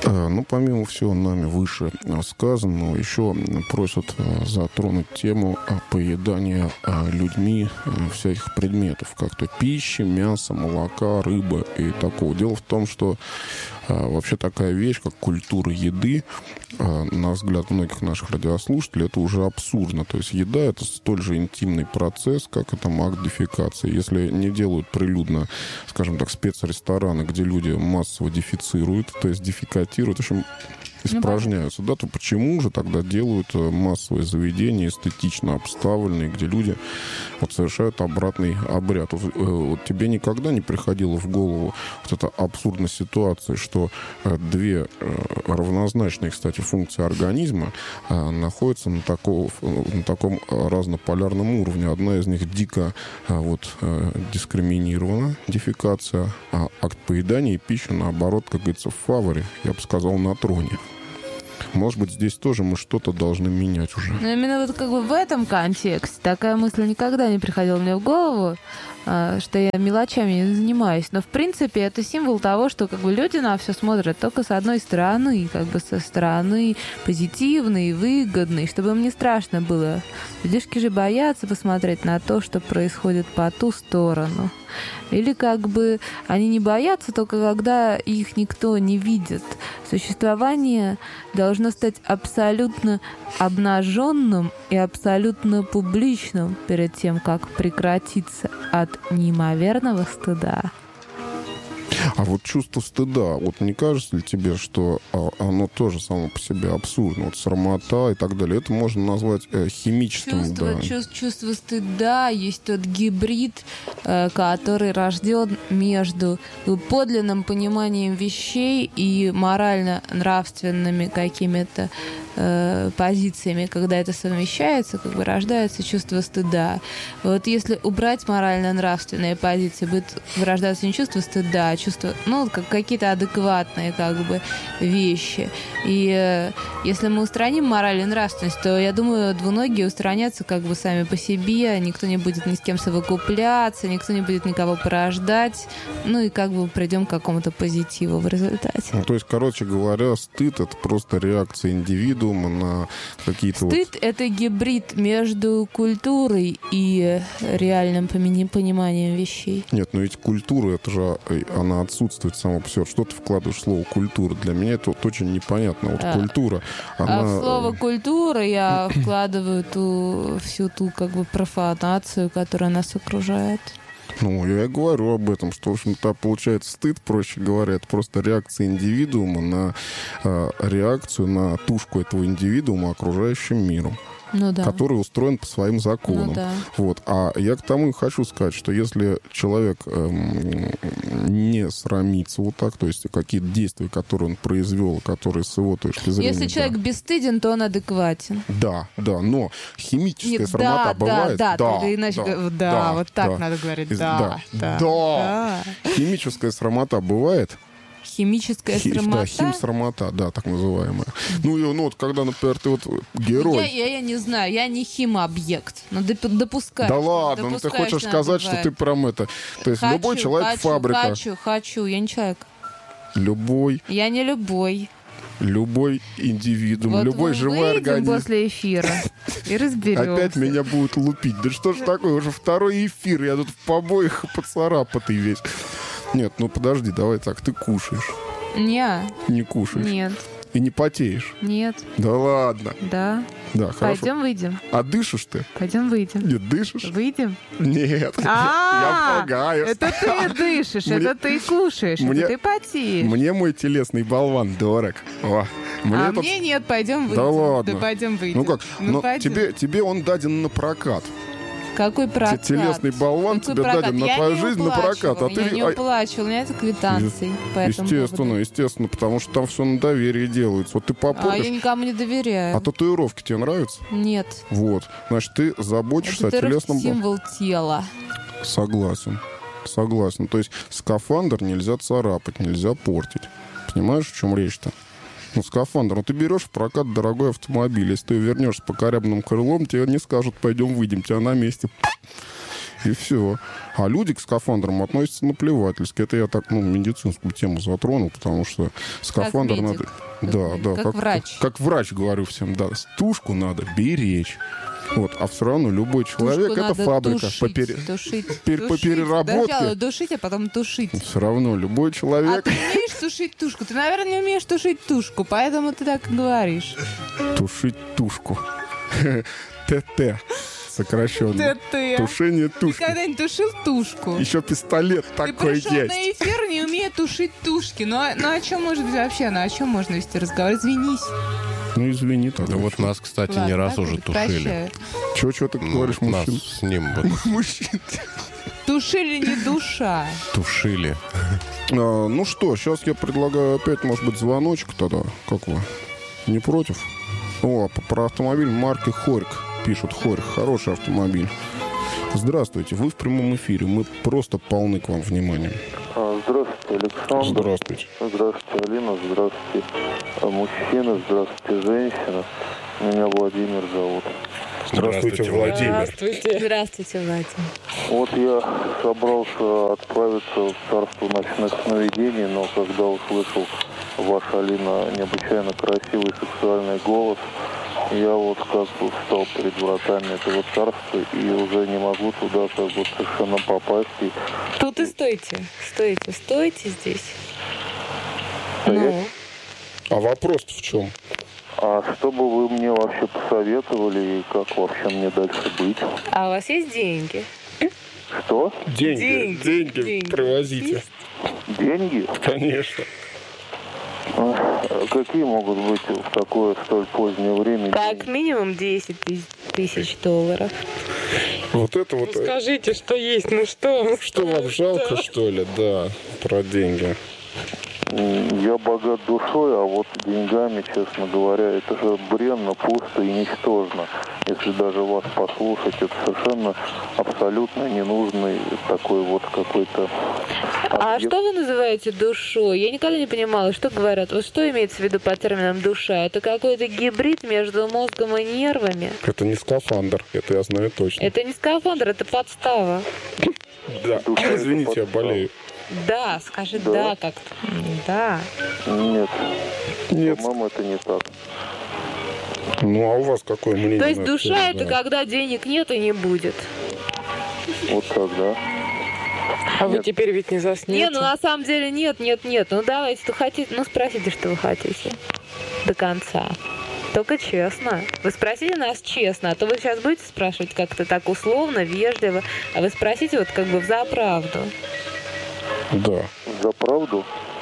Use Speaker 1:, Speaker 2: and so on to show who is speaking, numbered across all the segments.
Speaker 1: Ну, помимо всего нами выше сказанного, еще просят затронуть тему поедания людьми всяких предметов, как-то пищи, мяса, молока, рыбы и такого. Дело в том, что вообще такая вещь, как культура еды, на взгляд многих наших радиослушателей, это уже абсурдно. То есть еда — это столь же интимный процесс, как это акт дефекации. Если не делают прилюдно, скажем так, спецрестораны, где люди массово дефецируют, то есть дефекатируют, в общем, испражняются, да, то почему же тогда делают массовые заведения, эстетично обставленные, где люди вот совершают обратный обряд? Вот тебе никогда не приходило в голову вот эта абсурдная ситуация, что две равнозначные, кстати, функции организма находятся на таком разнополярном уровне? Одна из них дико дискриминирована, дефекация, а акт поедания и пищи, наоборот, как говорится, в фаворе, я бы сказал, на троне. Может быть, здесь тоже мы что-то должны менять уже.
Speaker 2: Но именно вот как бы в этом контексте такая мысль никогда не приходила мне в голову, что я мелочами не занимаюсь. Но, в принципе, это символ того, что как бы люди на все смотрят только с одной стороны, как бы со стороны позитивной, выгодной, чтобы им не страшно было. Людишки же боятся посмотреть на то, что происходит по ту сторону. Или как бы они не боятся, только когда их никто не видит. Существование должно стать абсолютно обнаженным и абсолютно публичным перед тем, как прекратиться от неимоверного стыда.
Speaker 1: А вот чувство стыда, вот не кажется ли тебе, что оно тоже само по себе абсурдно? Вот срамота и так далее, это можно назвать химическим.
Speaker 2: Чувство стыда есть тот гибрид, который рожден между подлинным пониманием вещей и морально-нравственными какими-то позициями. Когда это совмещается, как бы рождается чувство стыда. Вот если убрать морально-нравственные позиции, будет вырождаться не чувство стыда, а чувство, как какие-то адекватные как бы вещи. И если мы устраним мораль и нравственность, то, я думаю, двуногие устранятся как бы сами по себе, никто не будет ни с кем совокупляться, никто не будет никого порождать, и как бы придем к какому-то позитиву в результате.
Speaker 1: То есть, короче говоря, стыд — это просто реакция индивидуума на какие-то...
Speaker 2: Стыд — это гибрид между культурой и реальным пониманием вещей.
Speaker 1: Нет, но ведь культура, это же, она отсутствует сама по себе. Что ты вкладываешь в слово «культура»? Для меня это вот очень непонятно. Вот культура, она...
Speaker 2: А в слово «культура» я вкладываю всю ту как бы профанацию, которая нас окружает.
Speaker 1: Я и говорю об этом, что, в общем-то, получается стыд, проще говоря, это просто реакция индивидуума на реакцию на тушку этого индивидуума окружающим миром. Который устроен по своим законам. Вот. А я к тому и хочу сказать, что если человек не срамится вот так, то есть какие-то действия, которые он произвел, которые с его точки зрения...
Speaker 2: Если человек бесстыден, то он адекватен.
Speaker 1: Да, но химическая срамота бывает.
Speaker 2: Вот так надо говорить. Да.
Speaker 1: Химическая срамота бывает.
Speaker 2: Химическая срамота?
Speaker 1: Да, химсрамота, да, так называемая. Вот когда, например, ты вот герой...
Speaker 2: Я не знаю, я не химобъект, но допускаю.
Speaker 1: Да ладно, ты хочешь сказать, что ты прям это... То есть любой человек фабрика.
Speaker 2: Хочу, я не человек.
Speaker 1: Любой.
Speaker 2: Я не любой.
Speaker 1: Любой индивидуум, любой живой организм.
Speaker 2: После эфира и разберемся.
Speaker 1: Опять меня будут лупить. Да что ж такое, уже второй эфир, я тут в побоях поцарапатый весь. Нет, подожди, давай так, ты кушаешь.
Speaker 2: Не
Speaker 1: кушаешь.
Speaker 2: Нет.
Speaker 1: И не потеешь.
Speaker 2: Нет.
Speaker 1: Да ладно.
Speaker 2: Да.
Speaker 1: Да, хорошо.
Speaker 2: Пойдем выйдем.
Speaker 1: А дышишь ты?
Speaker 2: Пойдем выйдем.
Speaker 1: Нет, дышишь?
Speaker 2: Выйдем?
Speaker 1: Нет. Я пугаюсь.
Speaker 2: Это ты дышишь, это ты кушаешь, это ты потеешь.
Speaker 1: Мне мой телесный болван дорог.
Speaker 2: Мне нет, пойдем выйдем.
Speaker 1: Да ладно.
Speaker 2: Да пойдем выйдем.
Speaker 1: Тебе он даден на прокат.
Speaker 2: Какой прокат?
Speaker 1: Телесный болван тебе даден на твою жизнь на прокат.
Speaker 2: Я не уплачивал, у меня это квитанции.
Speaker 1: Естественно, потому что там все на доверии делается. Вот ты попробуешь.
Speaker 2: Я никому не доверяю.
Speaker 1: А татуировки тебе нравятся?
Speaker 2: Нет.
Speaker 1: Вот. Значит, ты заботишься о телесном...
Speaker 2: символ тела.
Speaker 1: Согласен. То есть скафандр нельзя царапать, нельзя портить. Понимаешь, в чем речь-то? Скафандр. Ты берешь в прокат дорогой автомобиль. Если ты вернешься по корябным крылом, тебе не скажут, пойдем выйдем. Тебя на месте И все. А люди к скафандрам относятся наплевательски. Это я так, медицинскую тему затронул, потому что скафандр надо... Да,
Speaker 2: как врач.
Speaker 1: Как врач говорю всем, да. Тушку надо беречь. Вот, а все равно любой человек — это фабрика по переработке.
Speaker 2: Сначала душить, а потом тушить.
Speaker 1: Все равно любой человек...
Speaker 2: А ты умеешь тушить тушку? Ты, наверное, не умеешь тушить тушку, поэтому ты так и говоришь.
Speaker 1: Тушить тушку. ТТ. Сокращенно.
Speaker 2: ТТ.
Speaker 1: Тушение тушки.
Speaker 2: Ты когда-нибудь тушил тушку?
Speaker 1: Еще пистолет такой есть.
Speaker 2: Ты пришел на эфир, не умея тушить тушки. Ну о чем может быть вообще? Ну о чем можно вести разговор? Извинись.
Speaker 1: Ну, извини тогда.
Speaker 3: Да вот нас, кстати,
Speaker 2: Ладно,
Speaker 3: не раз уже тушили.
Speaker 1: Чего ты говоришь,
Speaker 3: нас
Speaker 1: мужчин?
Speaker 3: с ним вот
Speaker 1: Мужчин.
Speaker 2: Тушили не душа.
Speaker 3: тушили.
Speaker 1: Ну что, сейчас я предлагаю опять, может быть, звоночек тогда. Как вы? Не против? О, про автомобиль марки Хорьк. Пишут Хорьк. Хороший автомобиль. Здравствуйте, вы в прямом эфире. Мы просто полны к вам вниманием.
Speaker 4: Здравствуйте, Александр.
Speaker 1: Здравствуйте.
Speaker 4: Здравствуйте, Алина. Здравствуйте, мужчина. Здравствуйте, женщина. Меня Владимир зовут.
Speaker 1: Здравствуйте, Владимир.
Speaker 2: Здравствуйте, Владимир.
Speaker 4: Вот я собрался отправиться в царство ночных сновидений, но когда услышал ваш, Алина, необычайно красивый сексуальный голос, я вот как бы встал перед вратами этого царства и уже не могу туда как бы совершенно попасть.
Speaker 2: Тут и стойте здесь.
Speaker 4: Стоять?
Speaker 1: А вопрос-то в чем?
Speaker 4: А что бы вы мне вообще посоветовали и как вообще мне дальше быть?
Speaker 2: А у вас есть деньги?
Speaker 4: Что?
Speaker 1: Деньги привозите.
Speaker 4: Деньги?
Speaker 1: Конечно.
Speaker 4: Какие могут быть в такое столь позднее время?
Speaker 2: Как минимум 10 тысяч долларов.
Speaker 1: Вот это вот...
Speaker 5: Скажите, что есть, ну что?
Speaker 1: Что вам жалко, что ли? Да, про деньги.
Speaker 4: Я богат душой, а вот деньгами, честно говоря, это же бренно, пусто и ничтожно. Если даже вас послушать, это совершенно абсолютно ненужный такой вот какой-то...
Speaker 2: А что вы называете душой? Я никогда не понимала, что говорят. Вот что имеется в виду под термином душа? Это какой-то гибрид между мозгом и нервами?
Speaker 1: Это не скафандр, это я знаю точно.
Speaker 2: Это не скафандр, это подстава.
Speaker 1: Да, извините, я болею.
Speaker 2: Да, скажи да как-то. Да.
Speaker 4: Нет, по-моему, это не так.
Speaker 1: Ну, а у вас какое мнение?
Speaker 2: То есть душа это когда денег нет и не будет.
Speaker 4: Вот так, да?
Speaker 5: А вы теперь ведь не заснете?
Speaker 2: Не, ну на самом деле нет. Ну давайте, спросите, что вы хотите. До конца. Только честно. Вы спросите нас честно, а то вы сейчас будете спрашивать как-то так условно, вежливо, а вы спросите вот как бы взаправду.
Speaker 1: Да.
Speaker 4: За правду?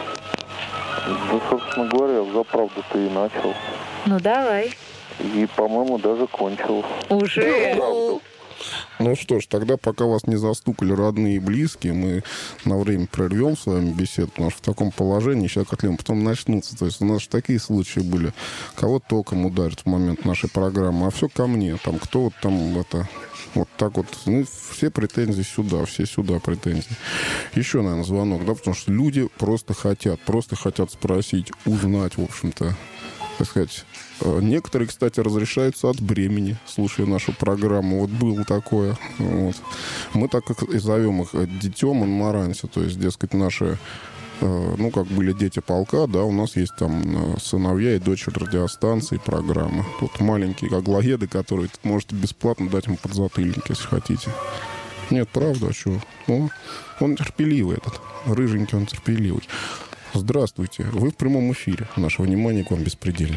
Speaker 4: Ну, собственно говоря, за правду-то и начал.
Speaker 2: Ну, давай.
Speaker 4: И, по-моему, даже кончил.
Speaker 2: Уже?
Speaker 1: Ну что ж, тогда, пока вас не застукали родные и близкие, мы на время прервем с вами беседу, потому что в таком положении сейчас котлем потом начнутся. То есть у нас же такие случаи были. Кого током ударит в момент нашей программы, а все ко мне. Там кто вот там это... Вот так вот. Ну, все претензии сюда, все сюда претензии. Еще, наверное, звонок, да, потому что люди просто хотят спросить, узнать, в общем-то, так сказать. Некоторые, кстати, разрешаются от бремени, слушая нашу программу. Вот было такое. Вот. Мы так и зовем их детем инмаранси, то есть, дескать, наши... Ну, как были дети полка, да, у нас есть там сыновья и дочери радиостанции, программы. Тут маленькие аглоеды, которые можете бесплатно дать им подзатыльник, если хотите. Нет, правда, а что? Он терпеливый этот, рыженький, он терпеливый. Здравствуйте, вы в прямом эфире. Наше внимание к вам беспредельно.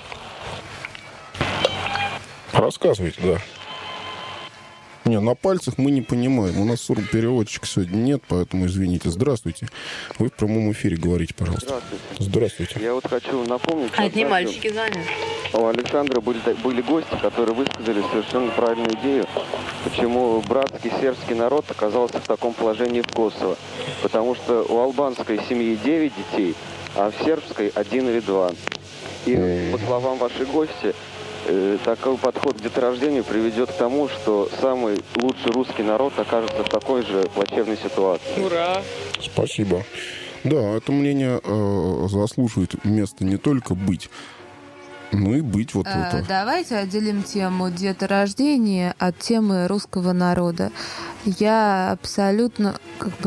Speaker 1: Рассказывайте, да. Не, на пальцах мы не понимаем. У нас сурдопереводчика сегодня нет, поэтому извините. Здравствуйте. Вы в прямом эфире говорите, пожалуйста.
Speaker 4: Здравствуйте. Я вот хочу напомнить...
Speaker 2: Одни мальчики заняты.
Speaker 4: У Александра были гости, которые высказали совершенно правильную идею, почему братский сербский народ оказался в таком положении в Косово. Потому что у албанской семьи 9 детей, а в сербской 1 или 2. И, по словам вашей гости, такой подход к деторождению приведет к тому, что самый лучший русский народ окажется в такой же плачевной ситуации.
Speaker 5: Ура!
Speaker 1: Спасибо. Да, это мнение заслуживает места не только быть Ну и быть вот это.
Speaker 2: Давайте отделим тему деторождения от темы русского народа. Я абсолютно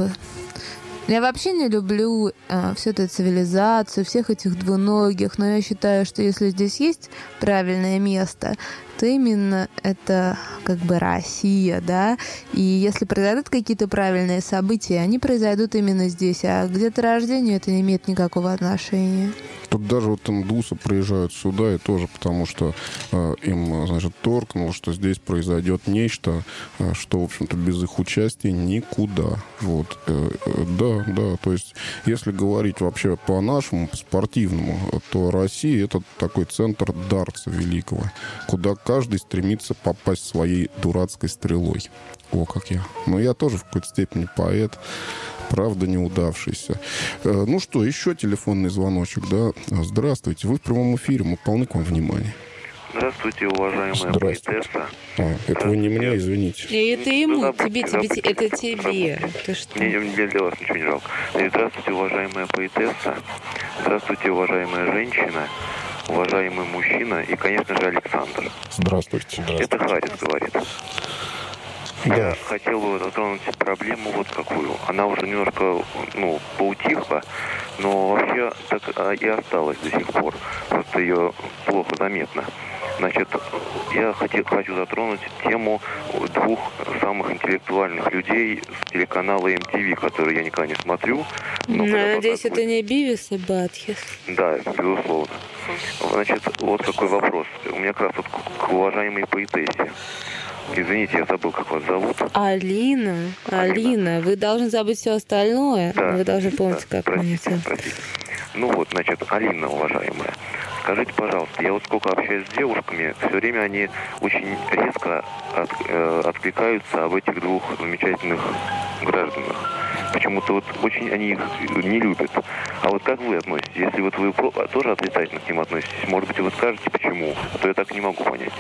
Speaker 2: я вообще не люблю всю эту цивилизацию, всех этих двуногих, но я считаю, что если здесь есть правильное место, то именно это Россия, да, и если произойдут какие-то правильные события, они произойдут именно здесь, а к деторождению это не имеет никакого отношения.
Speaker 1: Тут даже вот индусы приезжают сюда и тоже потому, что им, значит, торкнуло, что здесь произойдет нечто, что, в общем-то, без их участия никуда. Вот. Да, то есть, если говорить вообще по-нашему, по-спортивному, то Россия — это такой центр дартса великого, куда каждый стремится попасть своей дурацкой стрелой. О, как я. Но я тоже в какой-то степени поэт. Правда, неудавшийся. Ну что, еще телефонный звоночек, да? Здравствуйте, вы в прямом эфире, мы полны к вам внимания.
Speaker 6: Здравствуйте, уважаемая поэтесса.
Speaker 1: Это вы не мне, извините.
Speaker 2: Это ему, это тебе. Ты что?
Speaker 6: Мне для вас ничего не жалко. Здравствуйте, уважаемая поэтесса. Здравствуйте, уважаемая женщина. Уважаемый мужчина и, конечно же, Александр.
Speaker 1: Здравствуйте.
Speaker 6: Это Харис говорит.
Speaker 1: Да.
Speaker 6: Я хотел бы затронуть проблему вот какую. Она уже немножко, поутихла, но вообще так и осталась до сих пор. Просто ее плохо заметно. Значит, я хочу затронуть тему двух самых интеллектуальных людей с телеканала MTV, который я никогда не смотрю.
Speaker 2: Надеюсь, это не Бивис и Батхес.
Speaker 6: Да, безусловно. Значит, вот какой вопрос. У меня как раз вот к уважаемой поэтессе. Извините, я забыл, как вас зовут.
Speaker 2: Алина. Вы должны забыть все остальное. Да. Вы должны помнить, как меня зовут.
Speaker 6: Ну вот, значит, Алина, уважаемая. Скажите, пожалуйста, я вот сколько общаюсь с девушками, все время они очень резко откликаются об этих двух замечательных гражданах. Почему-то вот очень они их не любят. А вот как вы относитесь? Если вот вы тоже отрицательно к ним относитесь, может быть, вы скажете, почему? А то я так не могу понять.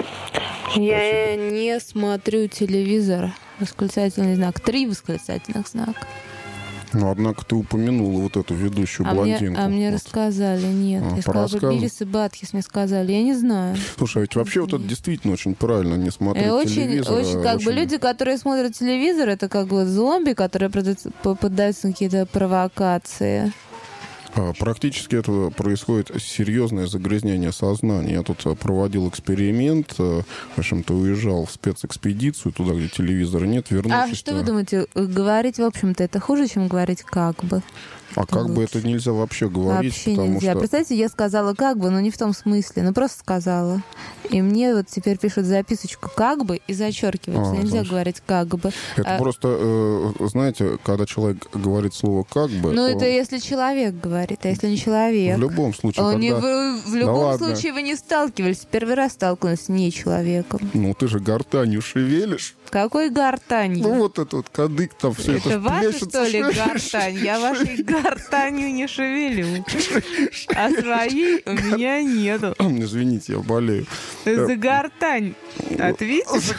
Speaker 2: Я не смотрю телевизор. Восклицательный знак. 3 восклицательных знака.
Speaker 1: Ну, однако ты упомянула вот эту ведущую блондинку.
Speaker 2: Мне рассказали, нет. Я сказала, Бивис и Батхес мне сказали, я не знаю.
Speaker 1: Слушай, а ведь вообще вот это действительно очень правильно, не смотреть телевизор.
Speaker 2: Очень люди, которые смотрят телевизор, это зомби, которые поддаются на какие-то провокации.
Speaker 1: Практически это происходит серьезное загрязнение сознания. Я тут проводил эксперимент, в общем-то, уезжал в спецэкспедицию, туда, где телевизора нет, вернувшись...
Speaker 2: А что вы думаете, говорить, в общем-то, это хуже, чем говорить «как бы»?
Speaker 1: А как бы это нельзя вообще говорить,
Speaker 2: вообще нельзя.
Speaker 1: Что...
Speaker 2: Представьте, я сказала «как бы», но не в том смысле, просто сказала. И мне вот теперь пишут записочку «как бы» и зачеркивается. Нельзя говорить «как бы».
Speaker 1: Это просто, знаете, когда человек говорит слово «как бы».
Speaker 2: Ну, это если человек говорит, а если не человек.
Speaker 1: В любом случае.
Speaker 2: В любом случае вы не сталкивались. Первый раз столкнулись с не человеком.
Speaker 1: Ну, ты же гортанью шевелишь.
Speaker 2: Какой гортанью?
Speaker 1: Ну, вот этот кадык там все это.
Speaker 2: Это ваша, что ли, гортань? Я вашей гортанью не шевелю. А своей у меня нету.
Speaker 1: Извините, я болею.
Speaker 2: За гортань ответишь?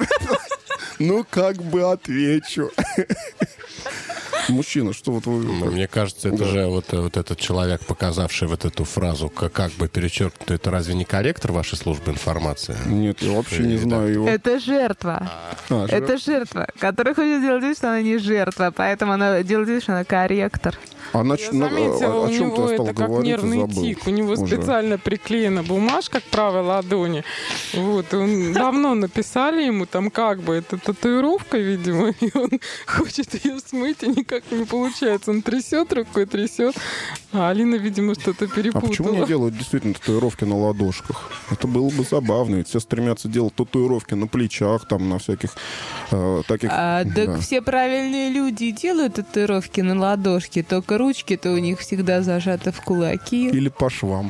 Speaker 1: Ну, как бы отвечу. Мужчина, что вот вы...
Speaker 3: Мне кажется, это же вот этот человек, показавший вот эту фразу, как бы перечеркнуто, это разве не корректор вашей службы информации?
Speaker 1: Нет, я вообще не знаю его.
Speaker 2: Это жертва. Это жертва, которая хочет сделать вид, что она не жертва, поэтому она делает вид, что она корректор.
Speaker 5: Я заметила, у него это как нервный тик. У него специально приклеена бумажка к правой ладони. Вот, он давно написали ему там как бы, это татуировка, видимо, и он хочет ее смыть, и никак не получается. Он трясет рукой, трясет, а Алина, видимо, что-то перепутала.
Speaker 1: А почему не делают действительно татуировки на ладошках? Это было бы забавно. Ведь все стремятся делать татуировки на плечах, там, на всяких таких...
Speaker 2: Так все правильные люди делают татуировки на ладошки, только ручки-то у них всегда зажаты в кулаки.
Speaker 1: Или по швам.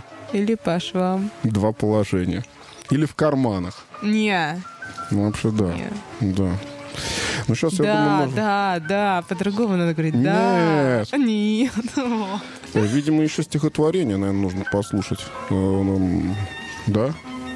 Speaker 2: Два
Speaker 1: положения. Или в карманах.
Speaker 2: Не.
Speaker 1: Ну, вообще, да.
Speaker 2: Не.
Speaker 1: Да. Ну, сейчас, я думаю,
Speaker 2: да, по-другому надо говорить.
Speaker 1: Нет.
Speaker 2: Да. Нет.
Speaker 1: Видимо, еще стихотворение, наверное, нужно послушать. Да?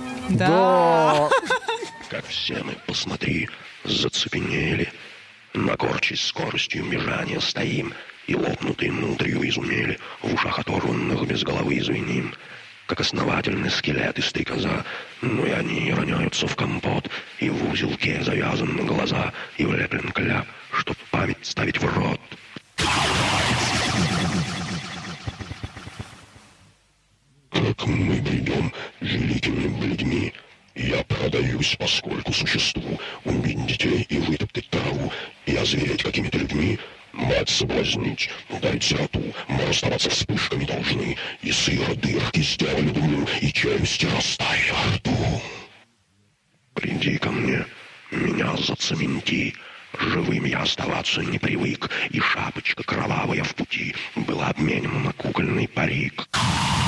Speaker 2: Да.
Speaker 7: Как все мы, посмотри, зацепенели, на корче с скоростью межания стоим, и лопнутые внутрью изумели, в ушах оторванных без головы звеним. как основательный скелет из стрекоза, но и они роняются в компот, и в узелке завязаны глаза, и влеплен кляп, чтоб память ставить в рот. Как мы бредем великими бледьми, я продаюсь, поскольку существу, убить детей и вытоптать траву, и озвереть какими-то людьми, мать соблазнить, ударить сироту, мы расставаться вспышками должны, и сыро дырки сделали дыму, и челюсти растаяли во рту. Приди ко мне, меня зацементи, живым я оставаться не привык, и шапочка кровавая в пути была обменена на кукольный парик.